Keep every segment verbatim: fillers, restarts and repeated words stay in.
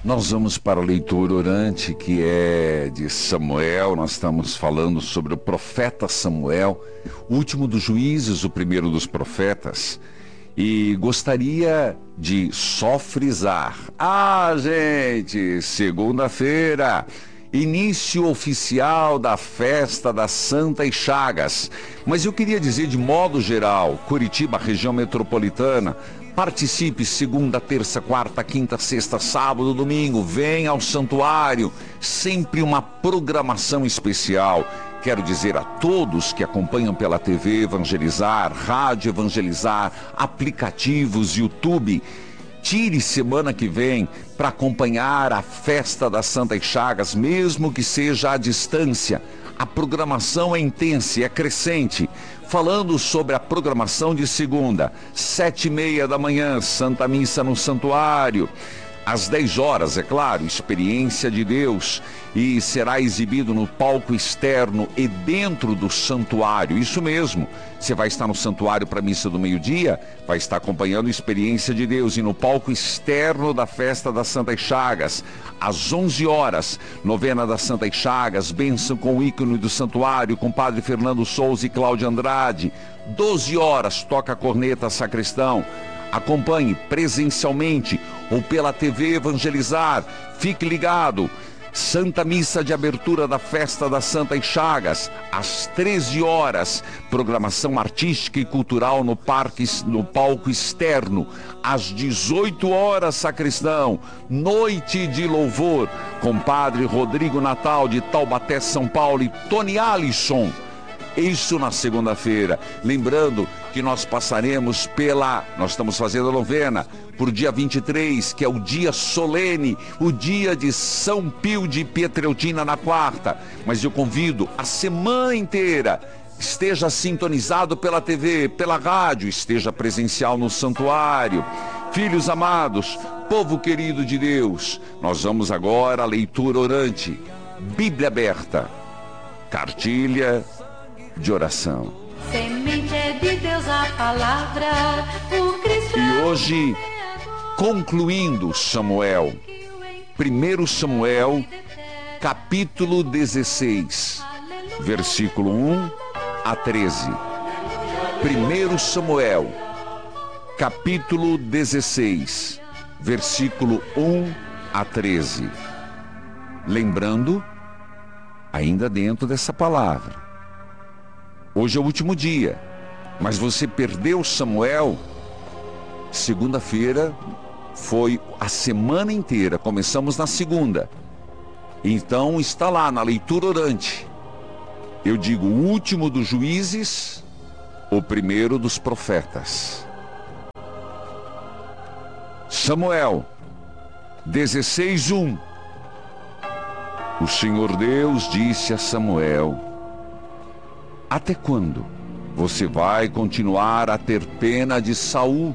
Nós vamos para a leitura orante, que é de Samuel. Nós estamos falando sobre o profeta Samuel, o último dos juízes, o primeiro dos profetas. E gostaria de só frisar: ah, gente, segunda-feira, início oficial da festa das Santas Chagas. Mas eu queria dizer de modo geral, Curitiba, região metropolitana, participe segunda, terça, quarta, quinta, sexta, sábado, domingo. Venha ao santuário, sempre uma programação especial. Quero dizer a todos que acompanham pela T V Evangelizar, Rádio Evangelizar, aplicativos, YouTube, tire semana que vem para acompanhar a festa das Santas Chagas, mesmo que seja à distância. A programação é intensa e é crescente. Falando sobre a programação de segunda, sete e meia da manhã, Santa Missa no Santuário. Às dez horas, é claro, Experiência de Deus. E será exibido no palco externo e dentro do santuário. Isso mesmo, você vai estar no santuário para a missa do meio-dia, vai estar acompanhando Experiência de Deus. E no palco externo da festa das Santas Chagas, às onze horas, novena das Santas Chagas, bênção com o ícone do santuário, com Padre Fernando Souza e Cláudia Andrade. doze horas, toca a corneta sacristão. Acompanhe presencialmente ou pela T V Evangelizar. Fique ligado. Santa Missa de abertura da festa das Santas Chagas, às treze horas, programação artística e cultural no parque, no palco externo. Às dezoito horas, sacristão, noite de louvor, com Padre Rodrigo Natal de Taubaté, São Paulo, e Tony Alisson. Isso na segunda-feira. Lembrando que nós passaremos pela... Nós estamos fazendo a novena por dia vinte e três, que é o dia solene, o dia de São Pio de Pietreutina na quarta. Mas eu convido a semana inteira. Esteja sintonizado pela T V, pela rádio, esteja presencial no santuário. Filhos amados, povo querido de Deus, nós vamos agora à leitura orante. Bíblia aberta, cartilha de oração. Semente é de Deus a palavra, o Cristo. E hoje, concluindo Samuel, primeiro Samuel, capítulo dezesseis, versículo um a treze. primeiro Samuel, capítulo dezesseis, versículo um a treze. Lembrando, ainda dentro dessa palavra, hoje é o último dia, mas você perdeu Samuel. Segunda-feira foi a semana inteira, começamos na segunda. Então está lá na leitura orante. Eu digo o último dos juízes, o primeiro dos profetas. Samuel, dezesseis, um. O Senhor Deus disse a Samuel: até quando você vai continuar a ter pena de Saul?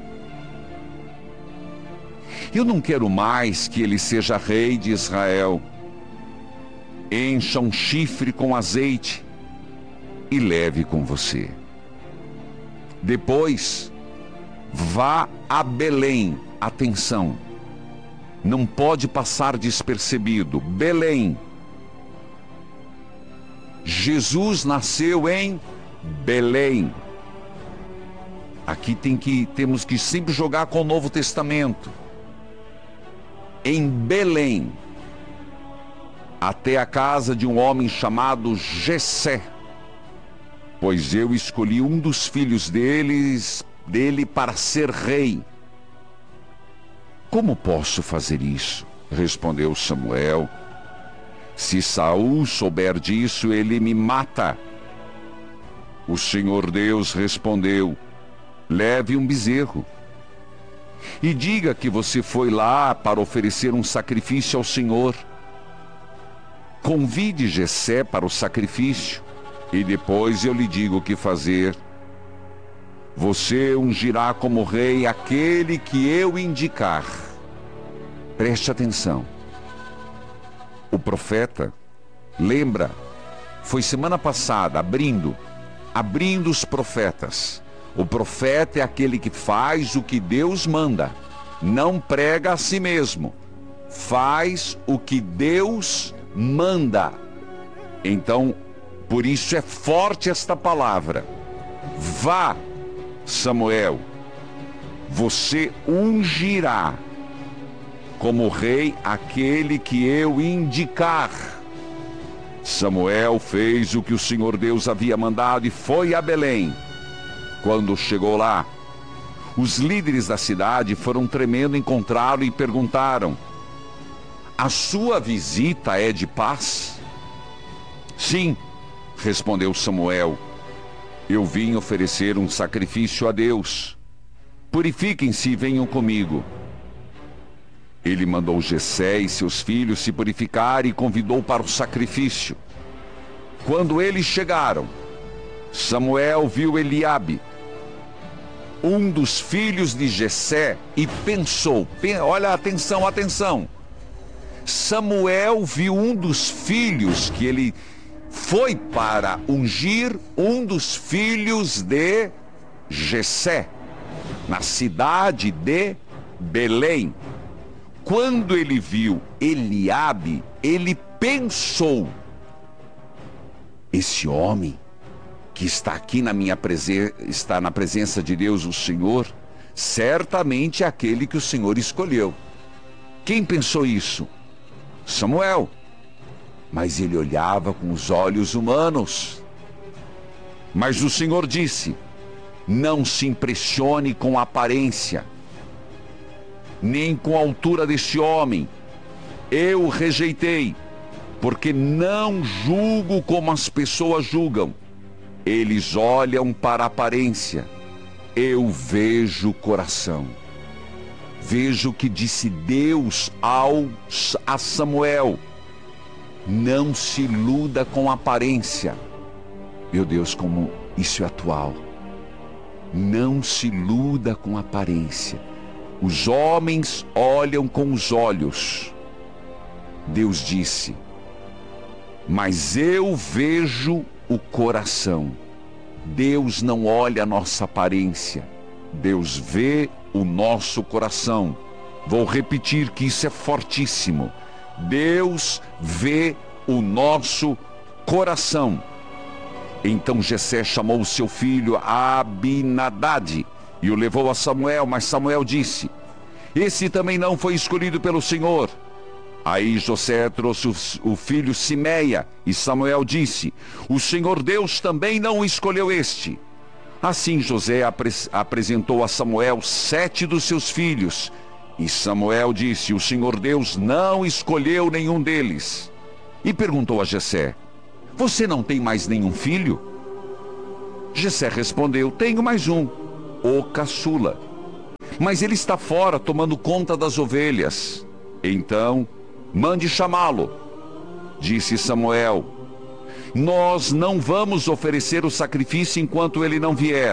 Eu não quero mais que ele seja rei de Israel. Encha um chifre com azeite e leve com você. Depois, vá a Belém. Atenção, não pode passar despercebido. Belém. Jesus nasceu em Belém. Aqui tem que, temos que sempre jogar com o Novo Testamento. Em Belém, até a casa de um homem chamado Jessé, pois eu escolhi um dos filhos deles, dele para ser rei. Como posso fazer isso? Respondeu Samuel. Se Saul souber disso, ele me mata. O Senhor Deus respondeu: leve um bezerro e diga que você foi lá para oferecer um sacrifício ao Senhor. Convide Jessé para o sacrifício e depois eu lhe digo o que fazer. Você ungirá como rei aquele que eu indicar. Preste atenção. O profeta, lembra, foi semana passada, abrindo, abrindo os profetas. O profeta é aquele que faz o que Deus manda, não prega a si mesmo. faz o que Deus manda. Então, por isso é forte esta palavra. Vá, Samuel, você ungirá como rei aquele que eu indicar. Samuel fez o que o Senhor Deus havia mandado e foi a Belém. Quando chegou lá, os líderes da cidade foram tremendo encontrá-lo e perguntaram: a sua visita é de paz? Sim, respondeu Samuel, eu vim oferecer um sacrifício a Deus. Purifiquem-se e venham comigo. Ele mandou Jessé e seus filhos se purificar e convidou para o sacrifício. Quando eles chegaram, Samuel viu Eliabe, um dos filhos de Jessé, e pensou, olha, atenção, atenção. Samuel viu um dos filhos que ele foi para ungir, um dos filhos de Jessé, na cidade de Belém. Quando ele viu Eliabe, ele pensou: esse homem que está aqui na minha presença, está na presença de Deus, o Senhor, certamente é aquele que o Senhor escolheu. Quem pensou isso? Samuel. Mas ele olhava com os olhos humanos. Mas o Senhor disse: não se impressione com a aparência, nem com a altura deste homem. Eu o rejeitei, porque não julgo como as pessoas julgam. Eles olham para a aparência, eu vejo o coração. Vejo o que disse Deus ao, a Samuel: não se iluda com a aparência. Meu Deus, como isso é atual. Não se iluda com a aparência. Os homens olham com os olhos. Deus disse: mas eu vejo o coração. Deus não olha a nossa aparência, Deus vê o nosso coração. Vou repetir que isso é fortíssimo. Deus vê o nosso coração. Então Jessé chamou o seu filho Abinadade e o levou a Samuel, mas Samuel disse: esse também não foi escolhido pelo Senhor. Aí Jessé trouxe o filho Simeia, e Samuel disse: o Senhor Deus também não escolheu este. Assim José apre apresentou a Samuel sete dos seus filhos, e Samuel disse: o Senhor Deus não escolheu nenhum deles. E perguntou a Jessé: você não tem mais nenhum filho? Jessé respondeu: tenho mais um, o caçula, mas ele está fora tomando conta das ovelhas. Então mande chamá-lo. Disse Samuel: nós não vamos oferecer o sacrifício enquanto ele não vier.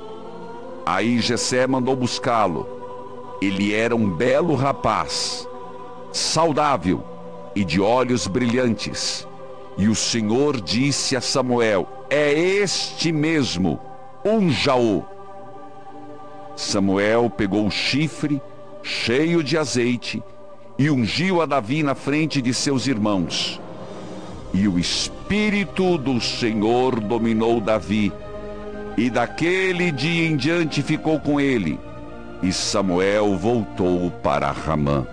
Aí Jessé mandou buscá-lo. Ele era um belo rapaz, saudável e de olhos brilhantes. E o Senhor disse a Samuel: é este mesmo, unja-o. Samuel pegou o chifre cheio de azeite e ungiu a Davi na frente de seus irmãos. E o Espírito do Senhor dominou Davi, e daquele dia em diante ficou com ele. E Samuel voltou para Ramã.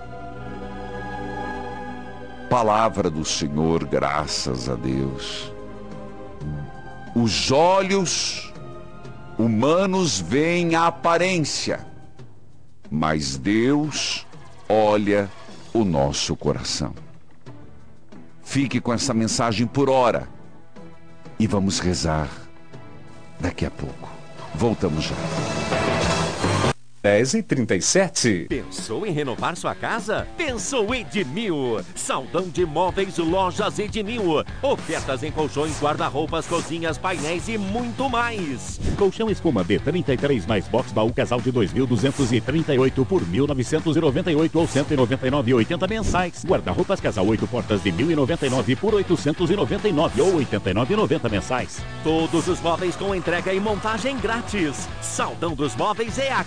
Palavra do Senhor, graças a Deus. Os olhos humanos veem a aparência, mas Deus olha o nosso coração. Fique com essa mensagem por hora e vamos rezar daqui a pouco. Voltamos já. dez e trinta e sete. Pensou em renovar sua casa? Pensou Edmil. Saldão de móveis, lojas Edmil. Ofertas em colchões, guarda-roupas, cozinhas, painéis e muito mais. Colchão espuma B trinta e três mais box baú casal de dois mil duzentos e trinta e oito por mil novecentos e noventa e oito ou cento e noventa e nove e oitenta mensais. Guarda-roupas casal oito portas de mil e noventa e nove por oitocentos e noventa e nove ou oitenta e nove e noventa mensais. Todos os móveis com entrega e montagem grátis. Saldão dos móveis é aqui na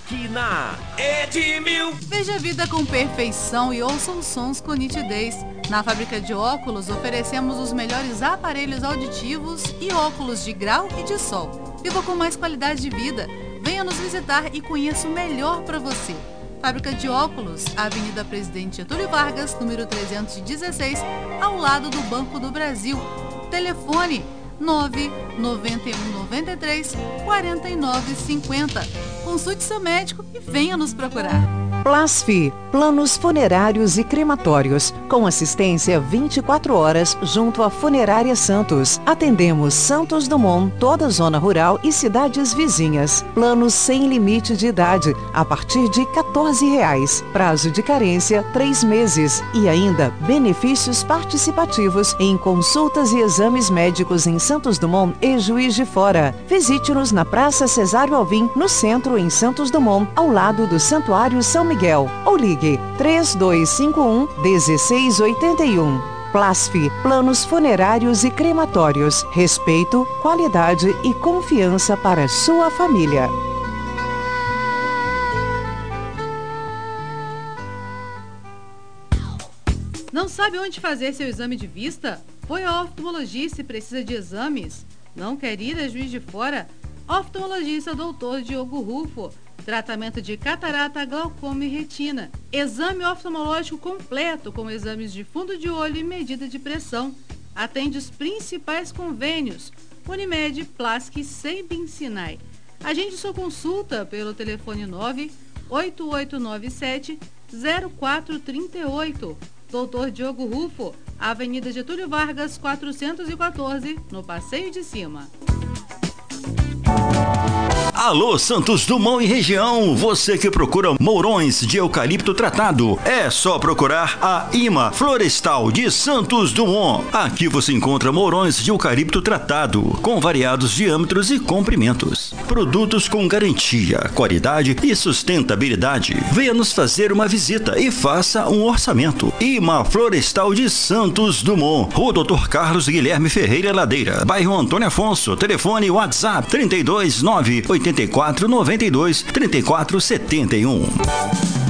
na Edmil. Veja a vida com perfeição e ouça os sons com nitidez. Na fábrica de óculos, oferecemos os melhores aparelhos auditivos e óculos de grau e de sol. Viva com mais qualidade de vida. Venha nos visitar e conheça o melhor para você. Fábrica de óculos, Avenida Presidente Getúlio Vargas, número trezentos e dezesseis, ao lado do Banco do Brasil. Telefone nove nove um nove três quatro nove cinco zero. Consulte seu médico e venha nos procurar. Plasfi, planos funerários e crematórios, com assistência vinte e quatro horas junto à Funerária Santos. Atendemos Santos Dumont, toda a zona rural e cidades vizinhas. Planos sem limite de idade, a partir de quatorze reais. Prazo de carência, três meses. E ainda, benefícios participativos em consultas e exames médicos em Santos Dumont e Juiz de Fora. Visite-nos na Praça Cesário Alvim, no centro, em Santos Dumont, ao lado do Santuário São Miguel. Miguel, ou ligue três dois cinco um, um seis oito um. Plasfi, planos funerários e crematórios. Respeito, qualidade e confiança para sua família. Não sabe onde fazer seu exame de vista? Foi ao oftalmologista e precisa de exames? Não quer ir a Juiz de Fora? Oftalmologista doutor Diogo Rufo. Tratamento de catarata, glaucoma e retina. Exame oftalmológico completo com exames de fundo de olho e medida de pressão. Atende os principais convênios: Unimed, Plask e Sembin Sinai. Agende sua consulta pelo telefone nove oito oito nove sete zero quatro três oito. doutor Diogo Rufo, Avenida Getúlio Vargas, quatrocentos e quatorze, no Passeio de Cima. Alô, Santos Dumont e região, você que procura mourões de eucalipto tratado, é só procurar a IMA Florestal de Santos Dumont. Aqui você encontra mourões de eucalipto tratado, com variados diâmetros e comprimentos. Produtos com garantia, qualidade e sustentabilidade. Venha nos fazer uma visita e faça um orçamento. IMA Florestal de Santos Dumont, Rua doutor Carlos Guilherme Ferreira Ladeira, bairro Antônio Afonso. Telefone WhatsApp trinta e dois nove oitenta e quatro noventa e dois trinta e quatro setenta e um.